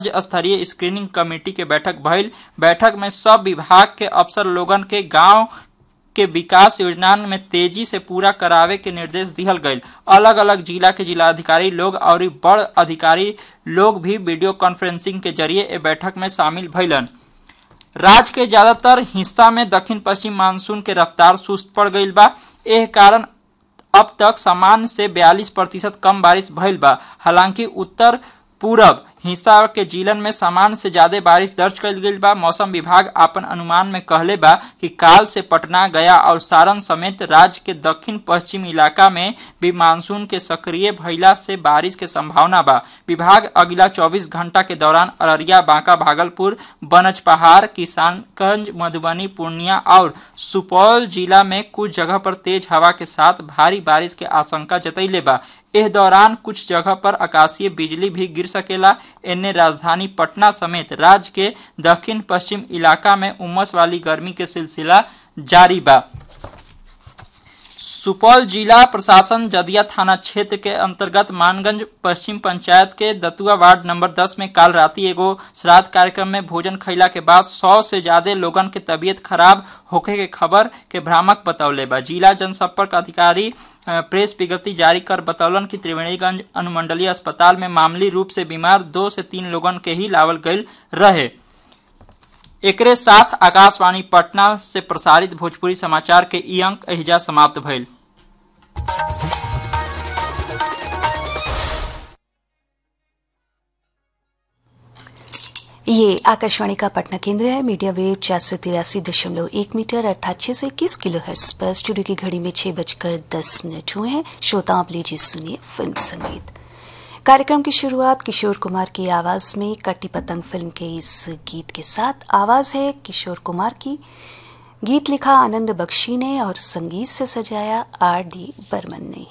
राज्य स्तरीय screening committee के बैठक भइल। बैठक में सब विभाग के अफसर लोगन के गांव के विकास योजना में तेजी से पूरा करावे के निर्देश दिहल गईल। अलग अलग जिला के जिलाधिकारी लोग और बड़ अधिकारी लोग भी वीडियो कॉन्फ्रेंसिंग के जरिए ए बैठक में शामिल भइलन। राज्य के ज्यादातर हिस्सा में दक्षिण पश्चिम मानसून के रफ्तार सुस्त पड़ गईल बा। एह कारण अब तक सामान्य से 42% कम बारिश भइल बा। हालांकि उत्तर पूरब हिस्सा के जिलन में सामान्य से ज्यादा बारिश दर्ज कईल गईल बा। मौसम विभाग आपन अनुमान में कहले बा कि काल से पटना, गया और सारण समेत राज्य के दक्षिण पश्चिम इलाका में भी मानसून के सक्रिय भइला से बारिश के संभावना बा। विभाग अगला 24 घंटा के दौरान अररिया, बांका, भागलपुर, बनजपहाड़, किशनगंज, मधुबनी, पूर्णिया और सुपौल जिला में कुछ जगह पर तेज हवा के साथ भारी बारिश के आशंका जतैले बा। इस दौरान कुछ जगह पर आकाशीय बिजली भी गिर सकेला। इन्हें राजधानी पटना समेत राज्य के दक्षिण पश्चिम इलाका में उमस वाली गर्मी के सिलसिला जारी बा। सुपौल जिला प्रशासन जदिया थाना क्षेत्र के अंतर्गत मानगंज पश्चिम पंचायत के दतुआ वार्ड नंबर 10 में काल राती एगो श्राद्ध कार्यक्रम में भोजन खैला के बाद 100 से ज्यादा लोगन के तबीयत खराब होखे के खबर के भ्रामक बतौले बा। जिला जनसंपर्क अधिकारी प्रेस विज्ञप्ति जारी कर बतौलन कि त्रिवेणीगंज अनुमंडलीय अस्पताल में मामूली रूप से बीमार 2 से 3 लोगन के ही लावल गईल रहे। एकरे साथ आकाशवाणी पटना से प्रसारित भोजपुरी समाचार के ई अंक एहिजा समाप्त भइल। ये आकाशवाणी का पटना केंद्र है। मीडिया वेव 483.1 मीटर अर्थात 621 किलोहर्ट्ज पर स्टूडियो की घड़ी में 6:10 हुए हैं। श्रोता आप लीजिए सुनिए फिल्म संगीत। कार्यक्रम की शुरुआत किशोर कुमार की आवाज में कट्टी पतंग फिल्म के इस गीत के साथ। आवाज है किशोर कुमार की, गीत लिखा आनंद बख्शी ने और संगीत से सजाया R.D. बर्मन ने।